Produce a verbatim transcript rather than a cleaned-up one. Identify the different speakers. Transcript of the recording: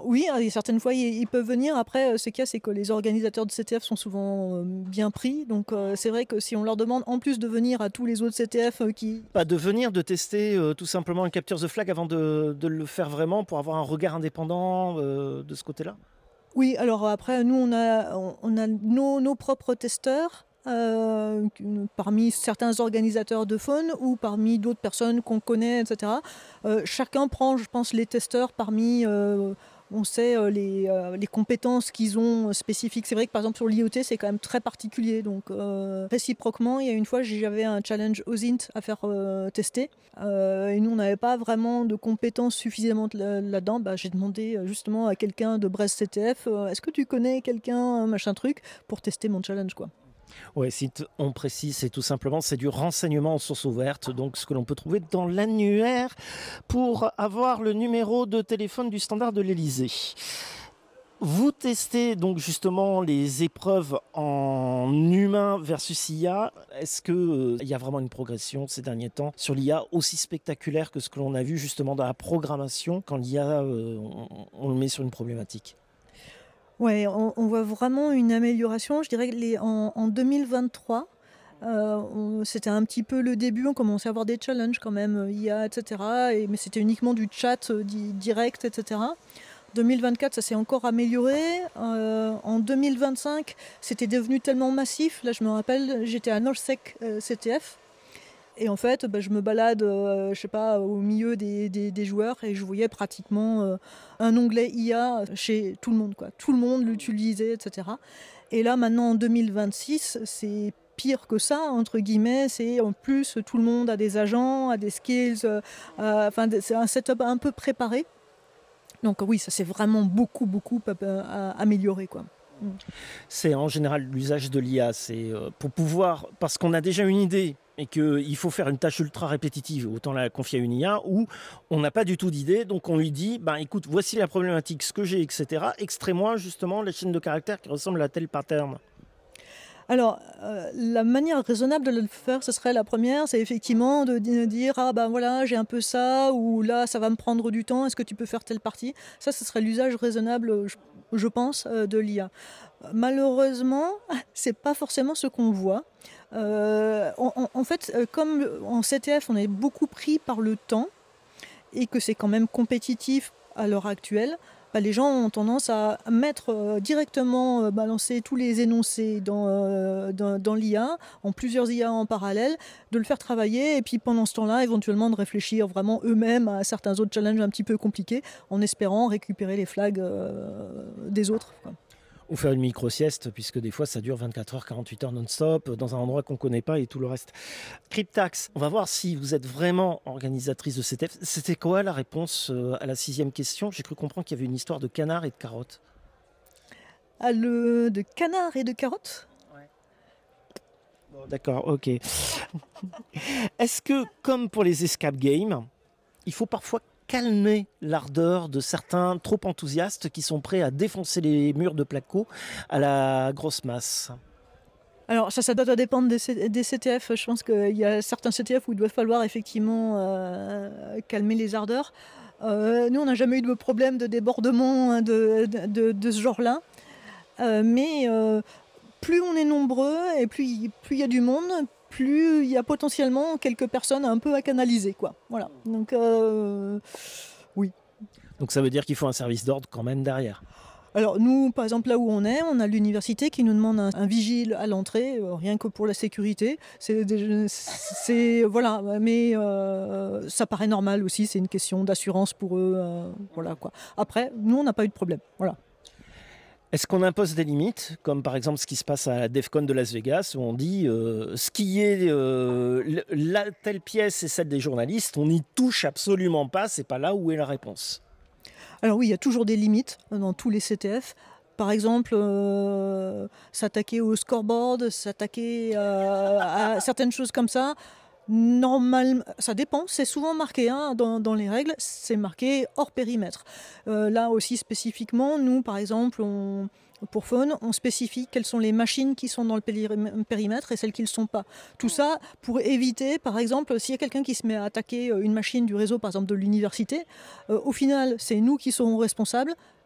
Speaker 1: oui, et certaines fois, ils, ils peuvent venir. Après, ce qu'il y a, c'est que les organisateurs de C T F sont souvent euh, bien pris. Donc, euh, c'est vrai que si on leur demande, en plus de venir à tous les autres C T F euh, qui...
Speaker 2: Pas de venir, de tester euh, tout simplement un Capture the Flag avant de, de le faire vraiment pour avoir un regard indépendant euh, de ce côté-là.
Speaker 1: Oui, alors après, nous, on a, on a nos, nos propres testeurs. Euh, parmi certains organisateurs de faune ou parmi d'autres personnes qu'on connaît, et cetera. Euh, chacun prend, je pense, les testeurs parmi, euh, on sait, euh, les, euh, les compétences qu'ils ont spécifiques. C'est vrai que par exemple sur l'I O T, c'est quand même très particulier. Donc euh, réciproquement, il y a une fois, j'avais un challenge O S I N T à faire euh, tester. Euh, et nous, on n'avait pas vraiment de compétences suffisamment là-dedans. Bah, j'ai demandé justement à quelqu'un de Brest C T F, euh, est-ce que tu connais quelqu'un, machin truc, pour tester mon challenge, quoi.
Speaker 2: Oui, si on précise, c'est tout simplement, c'est du renseignement en source ouverte, donc ce que l'on peut trouver dans l'annuaire pour avoir le numéro de téléphone du standard de l'Elysée. Vous testez donc justement les épreuves en humain versus I A. Est-ce qu'il euh, y a vraiment une progression ces derniers temps sur l'I A aussi spectaculaire que ce que l'on a vu justement dans la programmation quand l'I A, euh, on, on le met sur une problématique?
Speaker 1: Ouais, on, on voit vraiment une amélioration. Je dirais que les, en, en deux mille vingt-trois, euh, on, c'était un petit peu le début. On commençait à avoir des challenges quand même, I A, et cetera. Et, mais c'était uniquement du chat euh, di, direct, et cetera. deux mille vingt-quatre, ça s'est encore amélioré. Euh, en deux mille vingt-cinq, c'était devenu tellement massif. Là, je me rappelle, j'étais à NorthSec euh, C T F. Et en fait, bah, je me balade, euh, je sais pas, au milieu des, des, des joueurs et je voyais pratiquement euh, un onglet I A chez tout le monde, quoi. Tout le monde l'utilisait, et cetera. Et là, maintenant, en deux mille vingt-six, c'est pire que ça, entre guillemets. C'est en plus, tout le monde a des agents, a des skills. Euh, euh, enfin, c'est un setup un peu préparé. Donc oui, ça s'est vraiment beaucoup, beaucoup euh, amélioré, quoi.
Speaker 2: C'est en général l'usage de l'I A, c'est euh, pour pouvoir, parce qu'on a déjà une idée et qu'il faut faire une tâche ultra répétitive, autant la confier à une I A, ou on n'a pas du tout d'idée, donc on lui dit, bah, écoute, voici la problématique, ce que j'ai, et cetera. Extrais-moi justement la chaîne de caractères qui ressemble à tel pattern.
Speaker 1: Alors, euh, la manière raisonnable de le faire, ce serait la première, c'est effectivement de dire « Ah ben voilà, j'ai un peu ça » ou « Là, ça va me prendre du temps, est-ce que tu peux faire telle partie ?» Ça, ce serait l'usage raisonnable, je, je pense, euh, de l'I A. Malheureusement, c'est pas forcément ce qu'on voit. Euh, en, en fait, comme en C T F, on est beaucoup pris par le temps et que c'est quand même compétitif à l'heure actuelle, bah, les gens ont tendance à mettre euh, directement euh, balancer tous les énoncés dans, euh, dans, dans l'I A, en plusieurs I A en parallèle, de le faire travailler et puis pendant ce temps-là, éventuellement de réfléchir vraiment eux-mêmes à certains autres challenges un petit peu compliqués en espérant récupérer les flags euh, des autres, quoi.
Speaker 2: Ou faire une micro-sieste, puisque des fois ça dure vingt-quatre heures, quarante-huit heures non-stop, dans un endroit qu'on ne connaît pas et tout le reste. Cryptax, on va voir si vous êtes vraiment organisatrice de C T F. C'était quoi la réponse à la sixième question? J'ai cru comprendre qu'il y avait une histoire de canard et de carottes.
Speaker 1: Ah, le... de canard et de carottes?
Speaker 2: Ouais. Bon, d'accord, ok. Est-ce que, comme pour les escape games, il faut parfois calmer l'ardeur de certains trop enthousiastes qui sont prêts à défoncer les murs de placo à la grosse masse?
Speaker 1: Alors ça, ça doit dépendre des, C- des C T F. Je pense qu'il y a certains C T F où il doit falloir effectivement euh, calmer les ardeurs. Euh, nous, on n'a jamais eu de problème de débordement de, de, de, de ce genre-là. Euh, mais euh, plus on est nombreux et plus plus il y a du monde, plus il y a potentiellement quelques personnes un peu à canaliser, quoi. Voilà. Donc euh, oui.
Speaker 2: Donc ça veut dire qu'il faut un service d'ordre quand même derrière.
Speaker 1: Alors nous, par exemple, là où on est, on a l'université qui nous demande un, un vigile à l'entrée, euh, rien que pour la sécurité. C'est, c'est voilà, mais euh, ça paraît normal aussi. C'est une question d'assurance pour eux, euh, voilà quoi. Après, nous, on n'a pas eu de problème, voilà.
Speaker 2: Est-ce qu'on impose des limites, comme par exemple ce qui se passe à la DEFCON de Las Vegas, où on dit euh, ce qui est euh, la telle pièce et celle des journalistes, on n'y touche absolument pas, c'est pas là où est la réponse?
Speaker 1: Alors oui, il y a toujours des limites dans tous les C T F. Par exemple, euh, s'attaquer au scoreboard, s'attaquer euh, à certaines choses comme ça. Normalement, ça dépend, c'est souvent marqué hein, dans, dans les règles, c'est marqué hors périmètre. Euh, là aussi spécifiquement, nous par exemple, on, pour Faune, on spécifie quelles sont les machines qui sont dans le périmètre et celles qui ne le sont pas. Tout ça pour éviter, par exemple, s'il y a quelqu'un qui se met à attaquer une machine du réseau, par exemple de l'université, euh, au final, c'est nous qui serons responsables